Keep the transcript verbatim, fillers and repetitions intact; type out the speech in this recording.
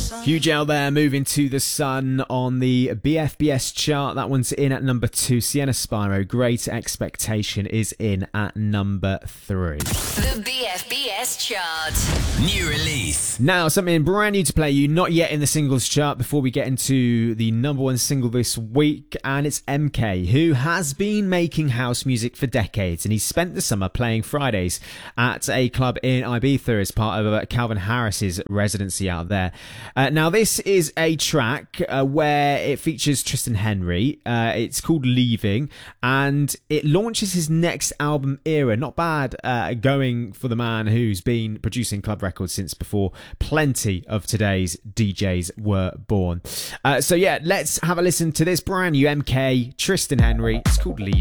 Huge L there, moving to the sun on the B F B S chart. That one's in at number two. Sienna Spyro, Great Expectation, is in at number three. The B F B S chart. New release. Now, something brand new to play you, not yet in the singles chart, before we get into the number one single this week, and it's M K, who has been making house music for decades, and he spent the summer playing Fridays at a club in Ibiza as part of Calvin Harris's residency out there. Uh, now, this is a track uh, where it features Tristan Henry. Uh, it's called Leaving, and it launches his next album, Era. Not bad uh, going for the man who's been producing club records since before plenty of today's D Js were born. Uh, so yeah, let's have a listen to this brand new M K, Tristan Henry. It's called Leaving.